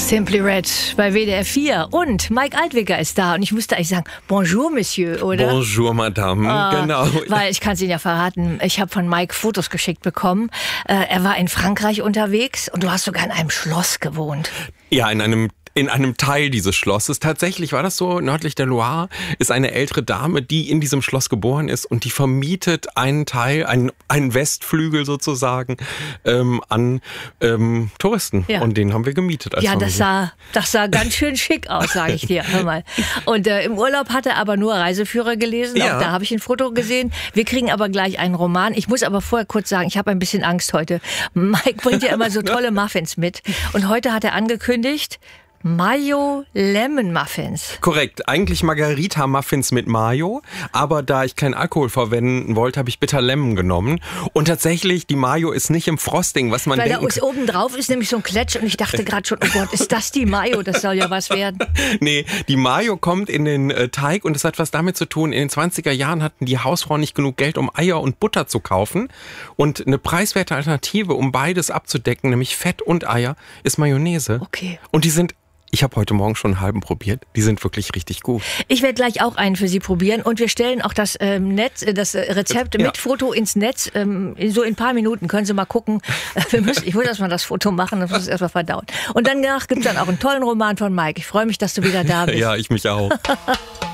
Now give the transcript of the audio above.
Simply Red bei WDR 4 und Mike Altwicker ist da und ich müsste eigentlich sagen, bonjour Monsieur, oder? Bonjour Madame, genau. Weil ich kann es Ihnen ja verraten, ich habe von Mike Fotos geschickt bekommen. Er war in Frankreich unterwegs und du hast sogar in einem Schloss gewohnt. Ja, in einem Teil dieses Schlosses. Tatsächlich war das so, nördlich der Loire ist eine ältere Dame, die in diesem Schloss geboren ist und die vermietet einen Teil, einen Westflügel sozusagen, an Touristen. Ja. Und den haben wir gemietet. Als ja, das sah ganz schön schick aus, sage ich dir. Hör mal. Und im Urlaub hat er aber nur Reiseführer gelesen. Ja. Auch da habe ich ein Foto gesehen. Wir kriegen aber gleich einen Roman. Ich muss aber vorher kurz sagen, ich habe ein bisschen Angst heute. Mike bringt ja immer so tolle Muffins mit. Und heute hat er angekündigt, Mayo Lemon Muffins. Korrekt, eigentlich Margarita Muffins mit Mayo, aber da ich keinen Alkohol verwenden wollte, habe ich Bitter Lemon genommen. Und tatsächlich, die Mayo ist nicht im Frosting, was man denkt. Weil da oben drauf ist nämlich so ein Kletsch und ich dachte gerade schon, oh Gott, ist das die Mayo? Das soll ja was werden. Nee, die Mayo kommt in den Teig und das hat was damit zu tun, in den 20er Jahren hatten die Hausfrauen nicht genug Geld, um Eier und Butter zu kaufen. Und eine preiswerte Alternative, um beides abzudecken, nämlich Fett und Eier, ist Mayonnaise. Okay. Und ich habe heute Morgen schon einen halben probiert. Die sind wirklich richtig gut. Ich werde gleich auch einen für Sie probieren und wir stellen auch das Rezept mit Foto ins Netz. So in ein paar Minuten können Sie mal gucken. Ich muss erstmal das Foto machen, das muss ich erstmal verdauen. Und danach gibt es dann auch einen tollen Roman von Mike. Ich freue mich, dass du wieder da bist. Ja, ich mich auch.